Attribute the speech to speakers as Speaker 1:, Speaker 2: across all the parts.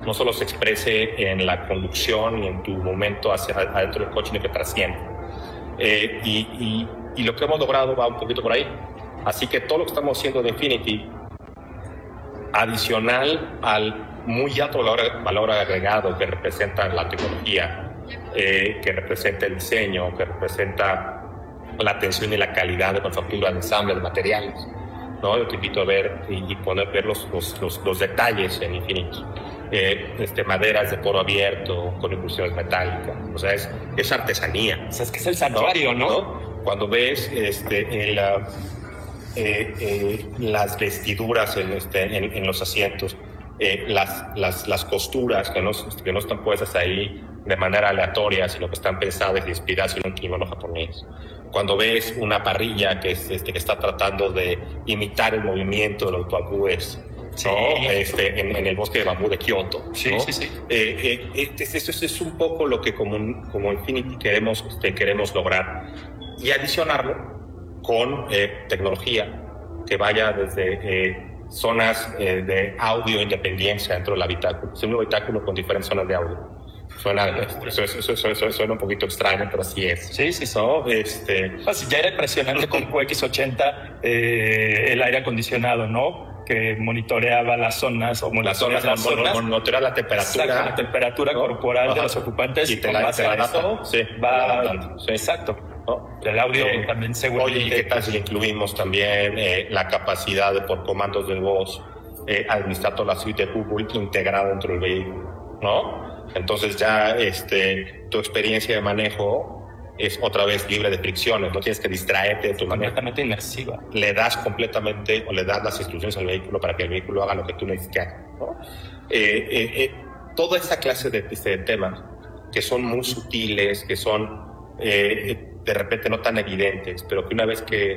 Speaker 1: no solo se exprese en la conducción y en tu momento hacia adentro del coche, sino que trasciende. Y lo que hemos logrado va un poquito por ahí. Así que todo lo que estamos haciendo de Infiniti, adicional al muy alto valor agregado que representa la tecnología, que representa el diseño, que representa la atención y la calidad de manufactura, de ensamble, de materiales, ¿no? Yo te invito a ver y poder ver los detalles en Infiniti. Maderas de poro abierto con inclusiones metálicas, o sea, es artesanía.
Speaker 2: O sea, es que es el santuario, ¿no?
Speaker 1: Cuando ves las vestiduras en los asientos, las costuras que no están puestas ahí de manera aleatoria, sino que están pensadas y inspiradas en un kimono japonés. Cuando ves una parrilla que está tratando de imitar el movimiento de los bambúes,
Speaker 2: sí,
Speaker 1: ¿no? En el bosque de bambú de Kioto, ¿no?
Speaker 2: Sí.
Speaker 1: Esto es un poco lo que como Infiniti queremos lograr, y adicionarlo con tecnología que vaya desde zonas de audio independencia dentro del habitáculo. Es un habitáculo con diferentes zonas de audio. Suena un poquito extraño, pero así es.
Speaker 2: Sí.
Speaker 1: ¿No?
Speaker 2: Ya era impresionante con QX80 el aire acondicionado, ¿no? Que monitoreaba las zonas,
Speaker 1: monitorea la temperatura.
Speaker 2: Exacto, la temperatura corporal de los ocupantes,
Speaker 1: y te la data. Sí,
Speaker 2: va. Sí. Exacto. ¿No? El audio también seguro.
Speaker 1: Oye, ¿y qué tal si incluimos también la capacidad de, por comandos de voz, administrar toda la suite de Google integrada dentro del vehículo, ¿no? Entonces ya tu experiencia de manejo es otra vez libre de fricciones, no tienes que distraerte de tu manejo.
Speaker 2: Completamente inmersiva.
Speaker 1: Le das completamente, o le das las instrucciones al vehículo para que el vehículo haga lo que tú necesites que haga, ¿no? Toda esa clase de temas que son muy sutiles, que son de repente no tan evidentes, pero que una vez que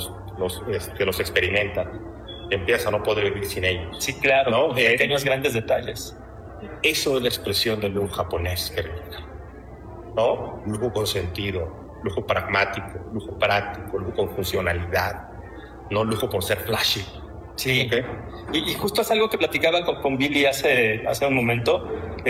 Speaker 1: los experimentan, empiezas a no poder vivir sin ellos.
Speaker 2: Sí, claro,
Speaker 1: ¿no?
Speaker 2: Pequeños grandes detalles.
Speaker 1: Eso es la expresión del lujo japonés, ¿no? Lujo con sentido, lujo pragmático, lujo práctico, lujo con funcionalidad, no lujo por ser flashy.
Speaker 2: Sí, ¿okay? Y justo es algo que platicaba con Billy hace un momento.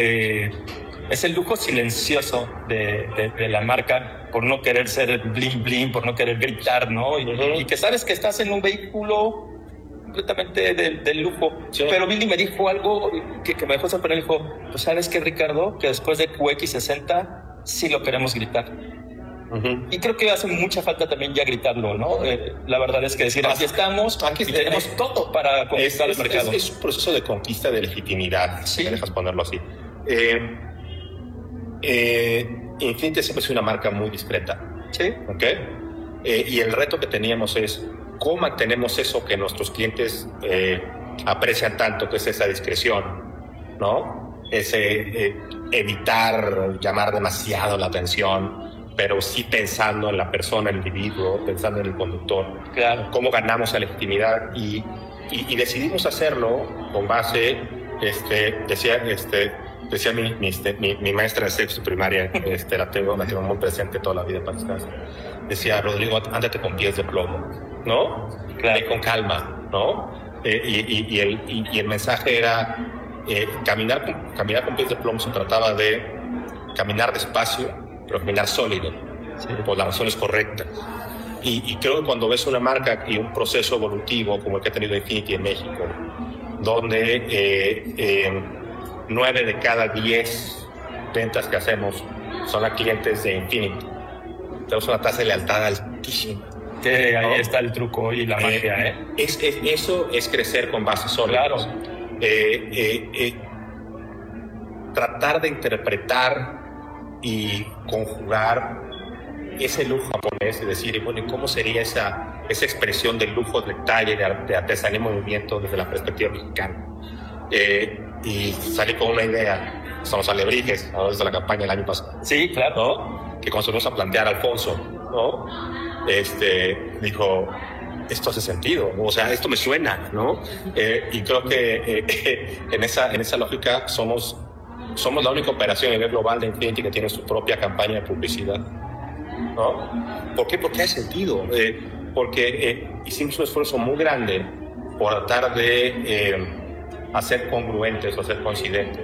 Speaker 2: Es el lujo silencioso de la marca, por no querer ser bling bling, por no querer gritar, ¿no? Y que sabes que estás en un vehículo completamente de lujo. Sí. Pero Billy me dijo algo que me dejó sorprender. Dijo, pues sabes qué, Ricardo, que después de QX60 sí lo queremos gritar. Y creo que hace mucha falta también ya gritarlo, ¿no? La verdad es que decir, aquí estamos, y tenemos todo para conquistar el mercado.
Speaker 1: Es un proceso de conquista de legitimidad, si me dejas ponerlo así. Infiniti siempre es una marca muy discreta.
Speaker 2: Sí.
Speaker 1: ¿Okay? Y el reto que teníamos es cómo mantenemos eso que nuestros clientes aprecian tanto, que es esa discreción, ¿no? Ese evitar llamar demasiado la atención, pero sí pensando en la persona, el individuo, pensando en el conductor.
Speaker 2: Claro.
Speaker 1: Cómo ganamos esa legitimidad y decidimos hacerlo con base, decía mi maestra de sexto primaria, la tengo muy presente toda la vida para descansar. Decía, Rodrigo, ándate con pies de plomo, ¿no?
Speaker 2: Claro.
Speaker 1: Con calma, ¿no? Y el mensaje era caminar con pies de plomo. Se trataba de caminar despacio, pero caminar sólido, sí, por las razones correctas. Y creo que cuando ves una marca y un proceso evolutivo como el que ha tenido Infiniti en México, donde 9 de cada 10 ventas que hacemos son a clientes de Infiniti, tenemos una tasa de lealtad altísima.
Speaker 2: Que ahí está el truco y la magia,
Speaker 1: Eso es crecer con bases sólidas.
Speaker 2: Claro.
Speaker 1: Tratar de interpretar y conjugar ese lujo japonés y decir, bueno, ¿y cómo sería esa expresión del lujo, de detalle, de artesanía y movimiento desde la perspectiva mexicana? Y salí con una idea, son los alebrijes, desde la campaña del año pasado.
Speaker 2: Sí, claro.
Speaker 1: ¿No? Que cuando nos a plantear Alfonso, ¿no? Dijo, esto hace sentido, o sea, esto me suena, ¿no? Y creo que en esa lógica somos la única operación a nivel global de Infiniti que tiene su propia campaña de publicidad, ¿no? ¿Por qué? Porque hay sentido. Porque hicimos un esfuerzo muy grande por tratar de hacer congruentes o hacer coincidentes